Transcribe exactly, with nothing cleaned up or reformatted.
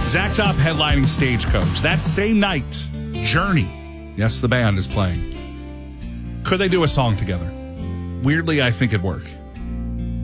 Zach Top headlining Stagecoach. That same night, Journey, yes, the band, is playing. Could they do a song together? Weirdly, I think it'd work.